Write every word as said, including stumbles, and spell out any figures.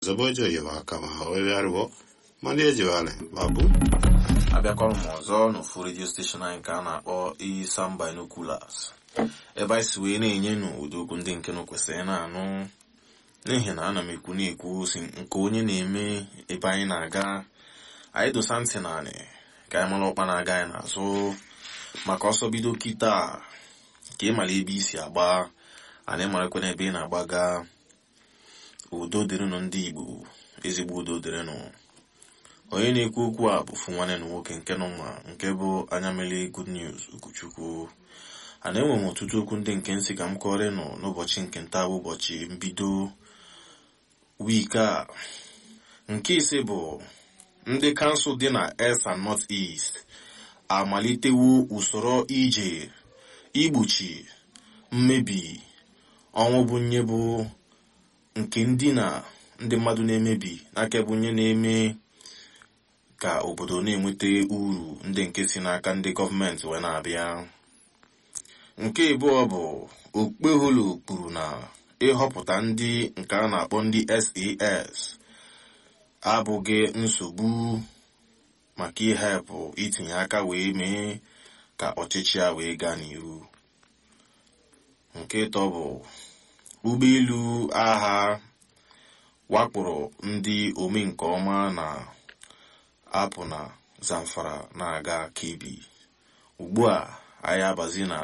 Zabojo yewa kama hawe arbo mande jewale babu abịakwara m ọzọ n'ofu redio steshọn anyị nke a na-akpọ Isam Binoculars ebe anyị si wee na-enye n'ụdị okwu ndị nke nụ kwesịrị na-anụ n'ihi na ana m ekwu na-ekwu si nke onye na-eme ebe anyị na-aga anyị dosa ntị naanị ka anyị mara ọkpa na-aga anyị n'azụ maka ọsọ bido kịta ka ị mara ebe isi agba ana ịmarakwa na ebe ị na-agbaga. Udo dịrịnụ ndị Igbo, ezigbo udo dịrịnụ. Onye na-ekwu okwu a bụ fụ nwanne na nwoke nke nọ mma nke bụ Anyamele Good News Ugochukwu. A na-enwe m ọtụtụ okwu ndị nke nsị ka m kọrọ nọ n'ụbọchị nke nta bụ ụbọchị mbido wiiki a. Nke ise bụ ndị kansụl dị na East and North East amalitewo usoro ije igbochi mmebi ọnwụ bụ nye bụ nke ndị na ndị mmadụ na-emebi n'aka bụ nye na-eme ka obodo na-enweta uru ndị nke si n'aka ndị gọọmenti wee na-abịa. Nke abụọ bụ Okpeholo kwuru na ịhọpụta ndị nke a na-akpọ ndị S A S abụghị nsogbu maka ihepụ itinye aka wee mee ka ọchịchị a wee gaa n'ihu. Nke ịtọ bụ ụgbọelu agha wakporo ndị ome nke ọma na apụ na Zamfara na-aga Kebbi. Ugbu a anyị abazi na